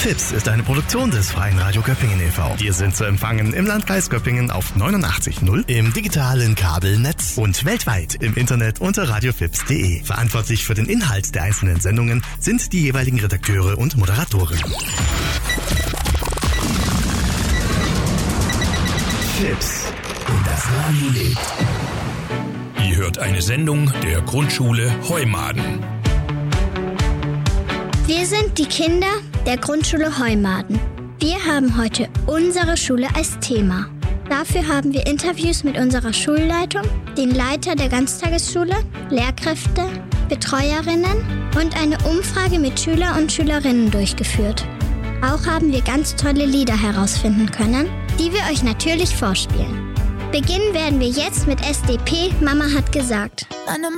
FiPS ist eine Produktion des Freien Radio Göppingen e.V. Wir sind zu empfangen im Landkreis Göppingen auf 89.0, im digitalen Kabelnetz und weltweit im Internet unter radiofips.de. Verantwortlich für den Inhalt der einzelnen Sendungen sind die jeweiligen Redakteure und Moderatoren. FiPS. Und das Radio lebt. Ihr hört eine Sendung der Grundschule Heumaden. Wir sind die Kinder der Grundschule Heumaden. Wir haben heute unsere Schule als Thema. Dafür haben wir Interviews mit unserer Schulleitung, den Leiter der Ganztagesschule, Lehrkräfte, Betreuerinnen und eine Umfrage mit Schüler und Schülerinnen durchgeführt. Auch haben wir ganz tolle Lieder herausfinden können, die wir euch natürlich vorspielen. Beginnen werden wir jetzt mit SDP Mama hat gesagt.